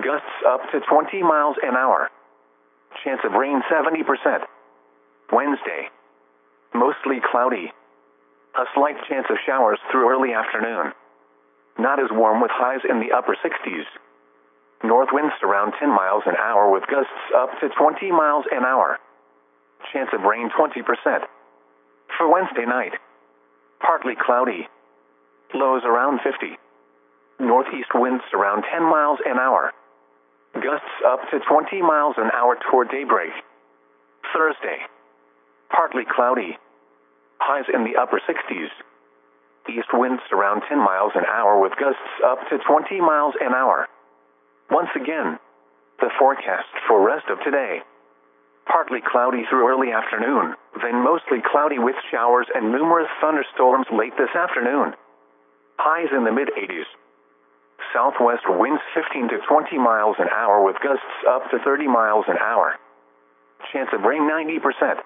gusts up to 20 miles an hour. Chance of rain 70%. Wednesday, mostly cloudy. A slight chance of showers through early afternoon. Not as warm with highs in the upper 60s. North winds around 10 miles an hour with gusts up to 20 miles an hour. Chance of rain 20%. For Wednesday night, partly cloudy. Lows around 50. Northeast winds around 10 miles an hour. Gusts up to 20 miles an hour toward daybreak. Thursday, partly cloudy. Highs in the upper 60s. East winds around 10 miles an hour with gusts up to 20 miles an hour. Once again, the forecast for rest of today. Partly cloudy through early afternoon, then mostly cloudy with showers and numerous thunderstorms late this afternoon. Highs in the mid-80s. Southwest winds 15 to 20 miles an hour with gusts up to 30 miles an hour. Chance of rain 90%.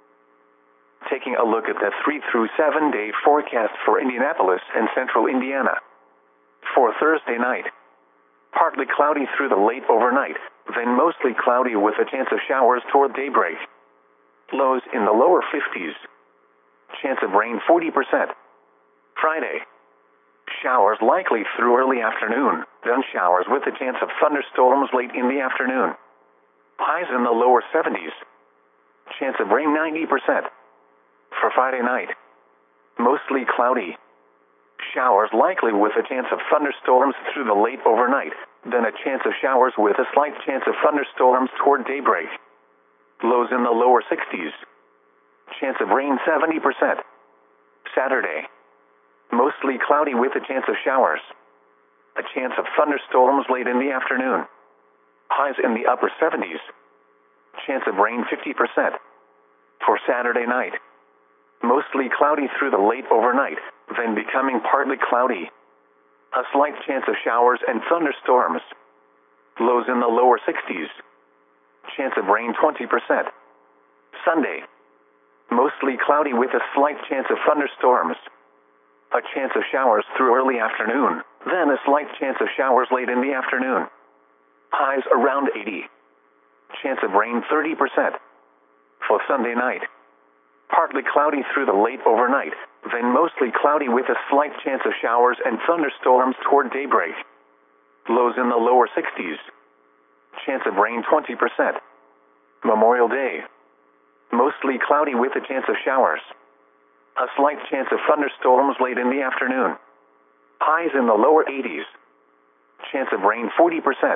Taking a look at the 3 through 7 day forecast for Indianapolis and central Indiana. For Thursday night, partly cloudy through the late overnight, then mostly cloudy with a chance of showers toward daybreak. Lows in the lower 50s. Chance of rain 40%. Friday, showers likely through early afternoon, then showers with a chance of thunderstorms late in the afternoon. Highs in the lower 70s. Chance of rain 90%. For Friday night, mostly cloudy. Showers likely with a chance of thunderstorms through the late overnight, then a chance of showers with a slight chance of thunderstorms toward daybreak. Lows in the lower 60s. Chance of rain 70%. Saturday, mostly cloudy with a chance of showers. A chance of thunderstorms late in the afternoon. Highs in the upper 70s. Chance of rain 50%. For Saturday night, mostly cloudy through the late overnight, then becoming partly cloudy. A slight chance of showers and thunderstorms. Lows in the lower 60s. Chance of rain 20%. Sunday, mostly cloudy with a slight chance of thunderstorms. A chance of showers through early afternoon, then a slight chance of showers late in the afternoon. Highs around 80. Chance of rain 30%. For Sunday night, partly cloudy through the late overnight, then mostly cloudy with a slight chance of showers and thunderstorms toward daybreak. Lows in the lower 60s. Chance of rain 20%. Memorial Day, mostly cloudy with a chance of showers. A slight chance of thunderstorms late in the afternoon. Highs in the lower 80s. Chance of rain 40%.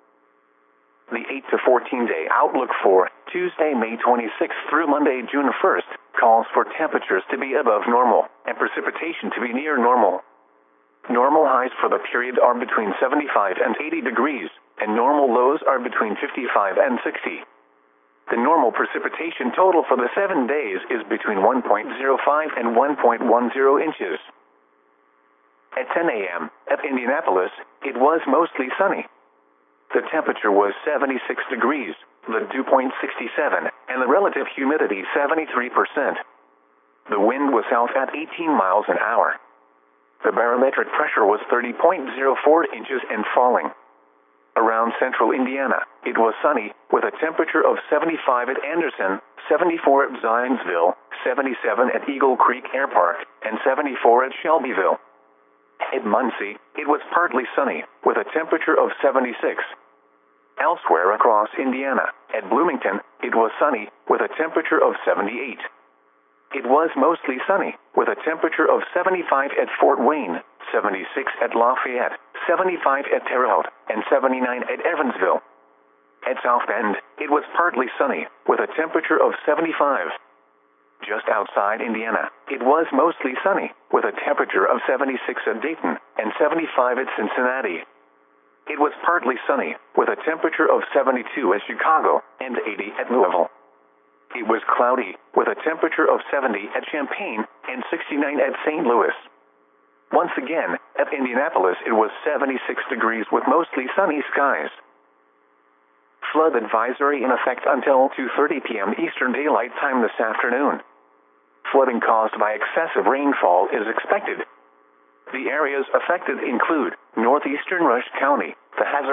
The 8 to 14 day outlook for Tuesday, May 26th through Monday, June 1st, calls for temperatures to be above normal and precipitation to be near normal. Normal highs for the period are between 75 and 80 degrees, and normal lows are between 55 and 60. The normal precipitation total for the 7 days is between 1.05 and 1.10 inches. At 10 a.m. at Indianapolis, it was mostly sunny. The temperature was 76 degrees, the dew point 67, and the relative humidity 73%. The wind was south at 18 miles an hour. The barometric pressure was 30.04 inches and falling. Around central Indiana, it was sunny, with a temperature of 75 at Anderson, 74 at Zionsville, 77 at Eagle Creek Air Park, and 74 at Shelbyville. At Muncie, it was partly sunny, with a temperature of 76. Elsewhere across Indiana, at Bloomington, it was sunny, with a temperature of 78. It was mostly sunny, with a temperature of 75 at Fort Wayne, 76 at Lafayette, 75 at Terre Haute, and 79 at Evansville. At South Bend, it was partly sunny, with a temperature of 75. Just outside Indiana, it was mostly sunny, with a temperature of 76 at Dayton, and 75 at Cincinnati. It was partly sunny, with a temperature of 72 at Chicago, and 80 at Louisville. It was cloudy, with a temperature of 70 at Champaign, and 69 at St. Louis. Once again, at Indianapolis it was 76 degrees with mostly sunny skies. Flood advisory in effect until 2:30 p.m. Eastern Daylight Time this afternoon. Flooding caused by excessive rainfall is expected. The areas affected include northeastern Rush County, the hazard